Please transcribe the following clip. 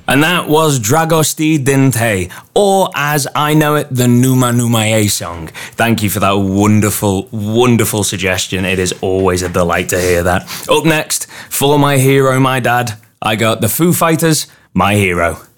And that was Dragosti Dinte, or as I know it, the Numa Numaye song. Thank you for that wonderful, wonderful suggestion. It is always a delight to hear that. Up next, for my hero, my dad, I got the Foo Fighters, My Hero.